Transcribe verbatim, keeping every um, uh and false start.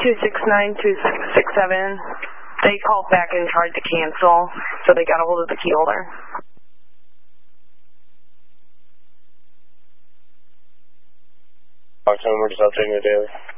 two six nine, two six six seven. They called back and tried to cancel, so they got a hold of the key holder. October, just updating the daily.